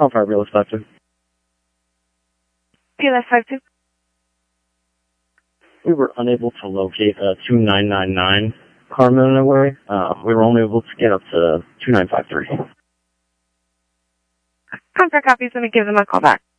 Call for Realist 52. PLS 52. We were unable to locate 2999 Carmona Way. We were only able to get up to 2953. Contract copies, let me give them a call back.